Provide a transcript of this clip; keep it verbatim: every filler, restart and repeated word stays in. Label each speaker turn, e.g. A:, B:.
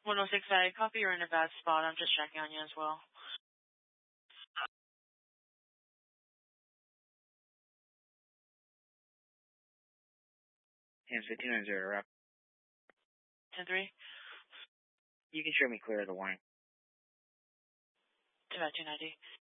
A: one oh six, I copy you're in a bad spot. I'm just checking on you as well.
B: ten fifteen nine zero, wrap.
A: ten three.
B: You can show me clear of the warning.
A: two two ninety.